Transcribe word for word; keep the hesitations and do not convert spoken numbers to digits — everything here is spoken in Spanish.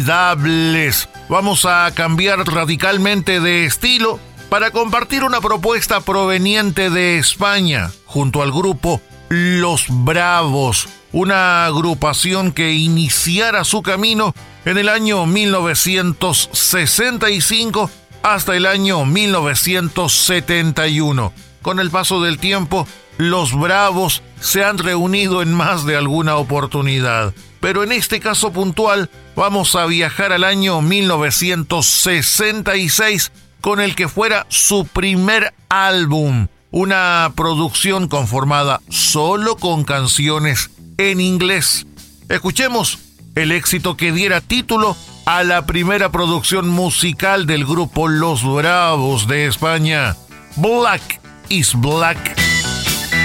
Dables. Vamos a cambiar radicalmente de estilo para compartir una propuesta proveniente de España, junto al grupo Los Bravos, una agrupación que iniciara su camino en el año mil novecientos sesenta y cinco hasta el año mil novecientos setenta y uno. Con el paso del tiempo, Los Bravos se han reunido en más de alguna oportunidad, pero en este caso puntual vamos a viajar al año mil novecientos sesenta y seis con el que fuera su primer álbum, una producción conformada solo con canciones en inglés. Escuchemos el éxito que diera título a la primera producción musical del grupo Los Bravos de España, Black is Black.